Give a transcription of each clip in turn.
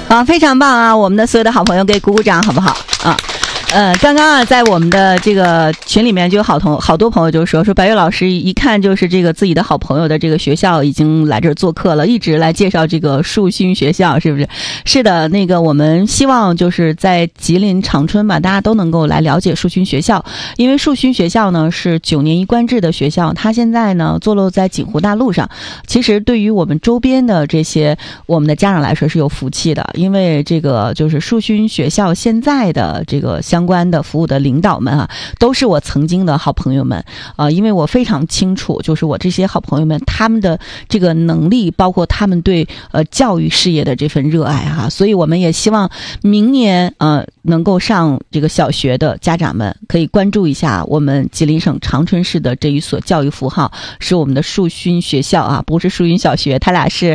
好，非常棒啊！我们的所有的好朋友给鼓鼓掌好不好啊？刚刚啊，在我们的这个群里面就有好多朋友就说白月老师一看就是这个自己的好朋友的这个学校已经来这儿做客了，一直来介绍这个树勋学校，是不是？是的，那个我们希望就是在吉林长春吧，大家都能够来了解树勋学校，因为树勋学校呢是9年一贯制的学校，它现在呢坐落在锦湖大路上。其实对于我们周边的这些我们的家长来说是有福气的，因为这个就是树勋学校现在的这个相关的服务的领导们啊，都是我曾经的好朋友们因为我非常清楚，就是我这些好朋友们他们的这个能力，包括他们对教育事业的这份热爱哈，所以我们也希望明年能够上这个小学的家长们可以关注一下我们吉林省长春市的这一所教育符号，是我们的树勋学校啊，不是树勋小学，它俩是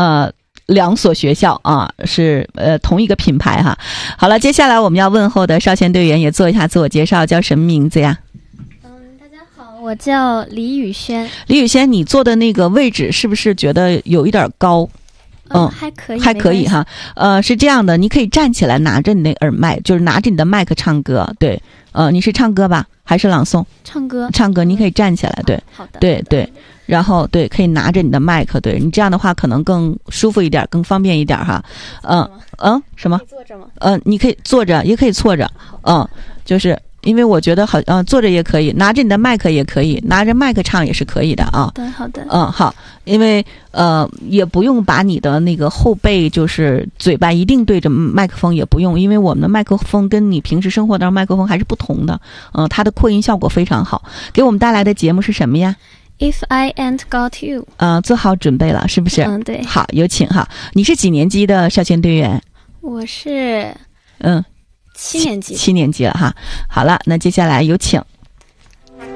2所学校啊，是同一个品牌哈。好了，接下来我们要问候的少先队员也做一下自我介绍，叫什么名字呀？ 大家好，我叫李宇轩。 李宇轩，你坐的那个位置是不是觉得有一点高？ 还可以， 还可以哈。是这样的，你可以站起来拿着你的耳麦，就是拿着你的麦克唱歌。对，你是唱歌吧，还是朗诵？ 唱歌， 你可以站起来。对， 好的， 对对。然后对，可以拿着你的麦克，对你这样的话可能更舒服一点，更方便一点哈。什么？ 坐着吗？ 你可以坐着，也可以坐着。就是因为我觉得好，坐着也可以，拿着你的麦克也可以，拿着麦克唱也是可以的啊。 对，好的。 好，因为也不用把你的那个后背就是嘴巴一定对着麦克风，也不用，因为我们的麦克风跟你平时生活当中麦克风还是不同的。它的扩音效果非常好。给我们带来的节目是什么呀 ？If I ain't got you， 做好准备了是不是？ 对。 好，有请哈。你是几年级的少先队员？ 我是7年级。 7年级了哈。好了，那接下来有请。